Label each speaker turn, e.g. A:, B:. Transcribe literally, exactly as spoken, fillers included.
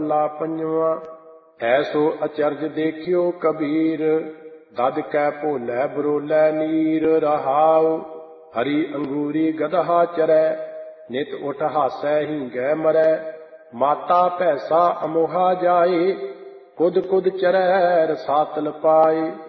A: ਲਾ ਪੰਜਵਾਂ। ਐਸੋ ਅਚਰਜ ਦੇਖਿਓ ਕਬੀਰ, ਦਦ ਕੈ ਭੋਲੇ ਬਰੋਲੇ ਨੀਰ। ਰਹਾਉ ਹਰੀ ਅੰਗੂਰੀ ਗਦਹਾ ਚਰੈ, ਨਿਤ ਉਠ ਹਾਸੈ ਹੀਂਗੈ ਮਰੈ। ਮਾਤਾ ਭੈਸਾ ਅਮੋਹਾ ਜਾਏ, ਕੁਦ ਕੁਦ ਚਰੈ ਰਸਾਤਲ ਪਾਏ।